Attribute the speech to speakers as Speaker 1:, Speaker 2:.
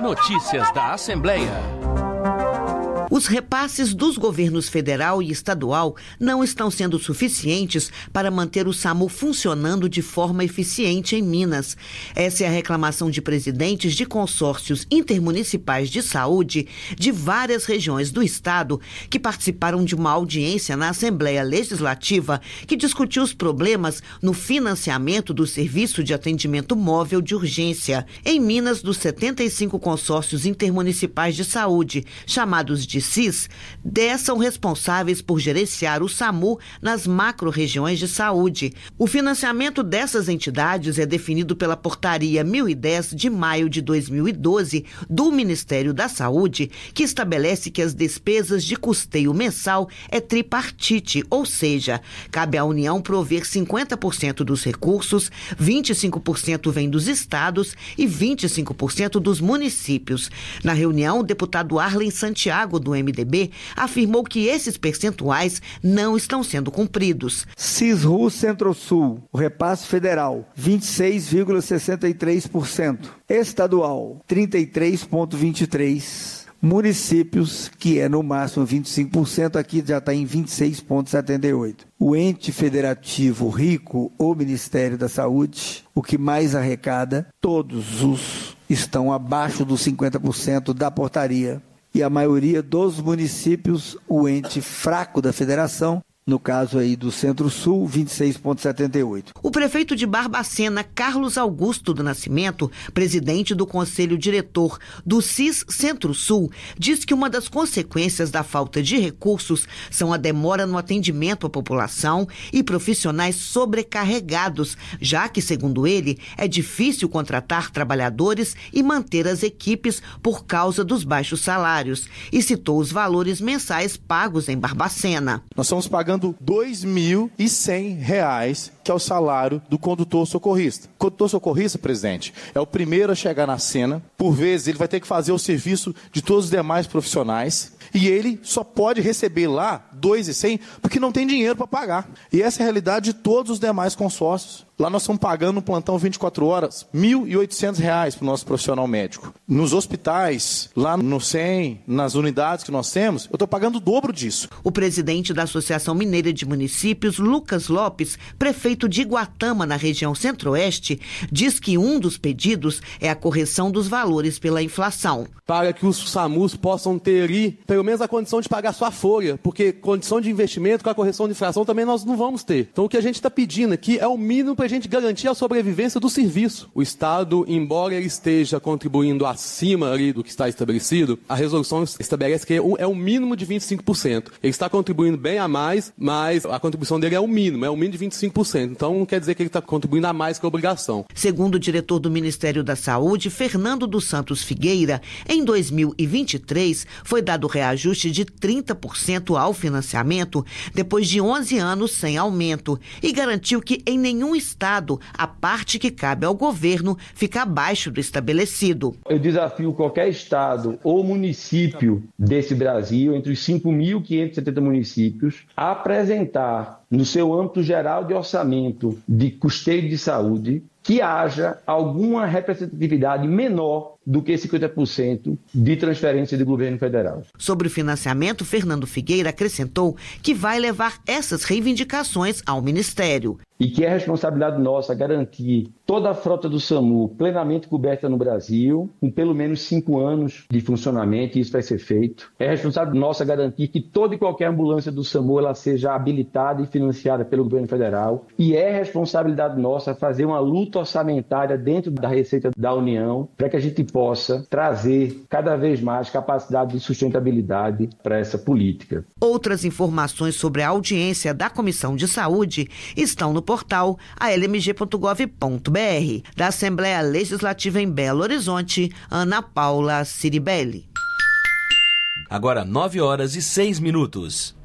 Speaker 1: Notícias da Assembleia.
Speaker 2: Os repasses dos governos federal e estadual não estão sendo suficientes para manter o SAMU funcionando de forma eficiente em Minas. Essa é a reclamação de presidentes de consórcios intermunicipais de saúde de várias regiões do estado que participaram de uma audiência na Assembleia Legislativa que discutiu os problemas no financiamento do Serviço de Atendimento Móvel de Urgência. Em Minas, dos 75 consórcios intermunicipais de saúde, chamados de CIS, 10 são responsáveis por gerenciar o SAMU nas macro-regiões de saúde. O financiamento dessas entidades é definido pela Portaria 1010 de maio de 2012 do Ministério da Saúde, que estabelece que as despesas de custeio mensal é tripartite, ou seja, cabe à União prover 50% dos recursos, 25% vem dos estados e 25% dos municípios. Na reunião, o deputado Arlen Santiago, do MDB, afirmou que esses percentuais não estão sendo cumpridos.
Speaker 3: CISRU Centro-Sul, o repasse federal, 26,63%. Estadual, 33,23%. Municípios, que é no máximo 25%, aqui já está em 26,78%. O ente federativo rico, o Ministério da Saúde, o que mais arrecada, todos os estão abaixo dos 50% da portaria. E a maioria dos municípios, o ente fraco da federação, no caso aí do Centro-Sul, 26,78%.
Speaker 2: O prefeito de Barbacena, Carlos Augusto do Nascimento, presidente do Conselho Diretor do CIS Centro-Sul, diz que uma das consequências da falta de recursos são a demora no atendimento à população e profissionais sobrecarregados, já que, segundo ele, é difícil contratar trabalhadores e manter as equipes por causa dos baixos salários, e citou os valores mensais pagos em Barbacena.
Speaker 4: Nós estamos pagando R$ 2.100, que é o salário do condutor socorrista. O condutor socorrista, presidente, é o primeiro a chegar na cena. Por vezes, ele vai ter que fazer o serviço de todos os demais profissionais. E ele só pode receber lá R$ 2.100 porque não tem dinheiro para pagar. E essa é a realidade de todos os demais consórcios. Lá nós estamos pagando no plantão 24 horas R$ 1.800 para o nosso profissional médico. Nos hospitais, lá no SEM, nas unidades que nós temos, eu estou pagando o dobro disso.
Speaker 2: O presidente da Associação Mineira de Municípios, Lucas Lopes, prefeito de Iguatama, na região Centro-Oeste, diz que um dos pedidos é a correção dos valores pela inflação.
Speaker 5: Para que os SAMUs possam ter pelo menos a condição de pagar sua folha, porque condição de investimento com a correção de inflação também nós não vamos ter. Então o que a gente está pedindo aqui é o mínimo para a gente garantir a sobrevivência do serviço. O Estado, embora ele esteja contribuindo acima ali do que está estabelecido, a resolução estabelece que é o mínimo de 25%. Ele está contribuindo bem a mais, mas a contribuição dele é o mínimo de 25%. Então não quer dizer que ele está contribuindo a mais que a obrigação.
Speaker 2: Segundo o diretor do Ministério da Saúde, Fernando dos Santos Figueira, em 2023 foi dado reajuste de 30% ao financiamento depois de 11 anos sem aumento e garantiu que em nenhum estado a parte que cabe ao governo fica abaixo do estabelecido.
Speaker 6: Eu desafio qualquer estado ou município desse Brasil, entre os 5.570 municípios, a apresentar no seu âmbito geral de orçamento de custeio de saúde que haja alguma representatividade menor do que 50% de transferência do governo federal.
Speaker 2: Sobre o financiamento, Fernando Figueira acrescentou que vai levar essas reivindicações ao Ministério.
Speaker 6: E que é responsabilidade nossa garantir toda a frota do SAMU plenamente coberta no Brasil, com pelo menos 5 anos de funcionamento, e isso vai ser feito. É responsabilidade nossa garantir que toda e qualquer ambulância do SAMU ela seja habilitada e financiada pelo governo federal. E é responsabilidade nossa fazer uma luta orçamentária dentro da Receita da União para que a gente possa trazer cada vez mais capacidade de sustentabilidade para essa política.
Speaker 2: Outras informações sobre a audiência da Comissão de Saúde estão no portal almg.gov.br. Da Assembleia Legislativa em Belo Horizonte, Ana Paula Ciribelli.
Speaker 1: Agora 9 horas e 6 minutos.